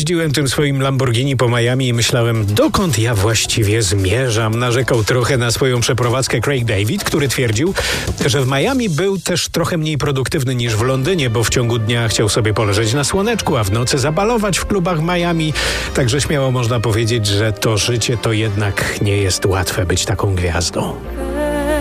Jeździłem tym swoim Lamborghini po Miami i myślałem, dokąd ja właściwie zmierzam. Narzekał trochę na swoją przeprowadzkę Craig David, który twierdził, że w Miami był też trochę mniej produktywny niż w Londynie, bo w ciągu dnia chciał sobie poleżeć na słoneczku, a w nocy zabalować w klubach Miami. Także śmiało można powiedzieć, że to życie to jednak nie jest łatwe być taką gwiazdą.